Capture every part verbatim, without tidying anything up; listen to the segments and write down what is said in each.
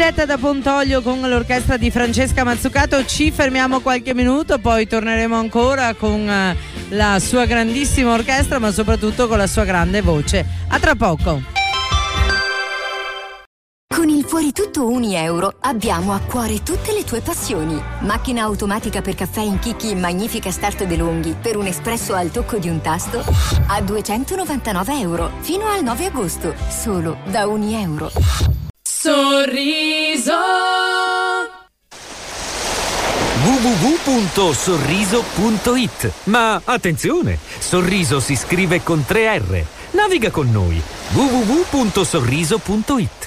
diretta da Pontolio con l'orchestra di Francesca Mazzucato. Ci fermiamo qualche minuto, poi torneremo ancora con la sua grandissima orchestra, ma soprattutto con la sua grande voce. A tra poco. Con il Fuori Tutto un euro abbiamo a cuore tutte le tue passioni. Macchina automatica per caffè in chicchi in magnifica start De Longhi per un espresso al tocco di un tasto a duecentonovantanove euro fino al nove agosto, solo da un euro. Sorriso w w w punto sorriso punto it. Ma attenzione, Sorriso si scrive con tre R. Naviga con noi. w w w punto sorriso punto it.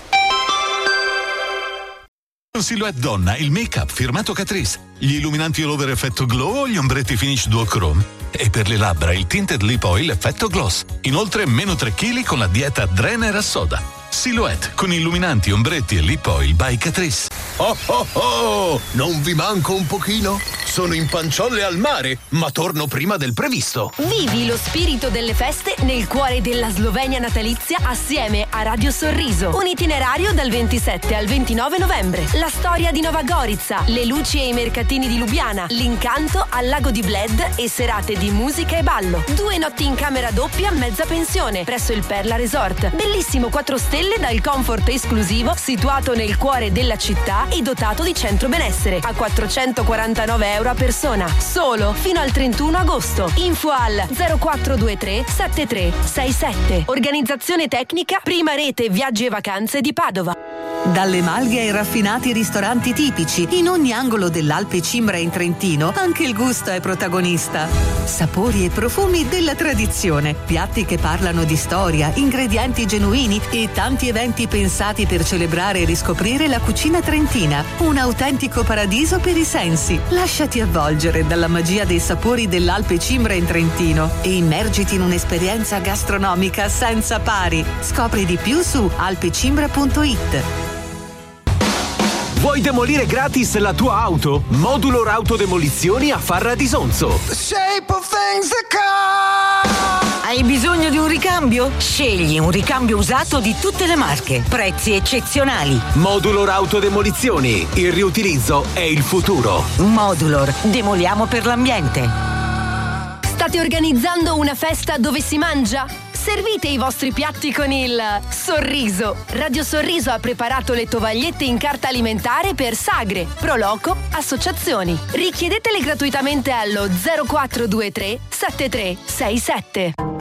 Silhouette donna, il make-up firmato Catrice, gli illuminanti all over effetto glow o gli ombretti finish dual chrome. E per le labbra il tinted lip oil effetto gloss. Inoltre meno tre chili con la dieta Drener a soda. Silhouette con illuminanti, ombretti e lip oil by Catrice. Oh oh oh! Non vi manco un pochino? Sono in Panciolle al mare, ma torno prima del previsto. Vivi lo spirito delle feste nel cuore della Slovenia natalizia assieme a Radio Sorriso. Un itinerario dal ventisette al ventinove novembre. La storia di Nova Gorica, le luci e i mercatini di Lubiana, l'incanto al lago di Bled e serate di musica e ballo. Due notti in camera doppia, mezza pensione, presso il Perla Resort. Bellissimo quattro stelle dal comfort esclusivo, situato nel cuore della città e dotato di centro benessere a quattrocentoquarantanove euro a persona, solo fino al trentuno agosto. Info al zero quattro due tre sette tre sei sette. Organizzazione tecnica Prima Rete Viaggi e Vacanze di Padova. Dalle malghe ai raffinati ristoranti tipici, in ogni angolo dell'Alpe Cimbra in Trentino, anche il gusto è protagonista. Sapori e profumi della tradizione, piatti che parlano di storia, ingredienti genuini e tanti eventi pensati per celebrare e riscoprire la cucina trentina. Un autentico paradiso per i sensi. Lasciati avvolgere dalla magia dei sapori dell'Alpe Cimbra in Trentino e immergiti in un'esperienza gastronomica senza pari. Scopri di più su alpecimbra punto it. Vuoi demolire gratis la tua auto? Modulor Autodemolizioni a Farra di Sonzo. Hai bisogno di un ricambio? Scegli un ricambio usato di tutte le marche. Prezzi eccezionali. Modulor Autodemolizioni. Il riutilizzo è il futuro. Modulor. Demoliamo per l'ambiente. State organizzando una festa dove si mangia? Servite i vostri piatti con il Sorriso. Radio Sorriso ha preparato le tovagliette in carta alimentare per sagre, proloco, associazioni. Richiedetele gratuitamente allo zero quattro due tre sette tre sei sette.